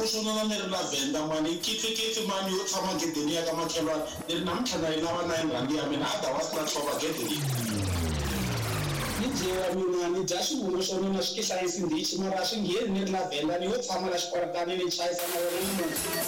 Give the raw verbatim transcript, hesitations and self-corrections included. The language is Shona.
kushona na ri lavenda mani kiti kiti mani yo tshama gedeni ya ka makhelwa ni namtlha na ina va nine rand ya mina otherwise na tshova gedeni ni byela mina ni dya xivuno xo mina xi ki hlayisi ndichi mara swi ngheni ni ri lavenda ni yo tshama la xikoratani ni chayisa na yona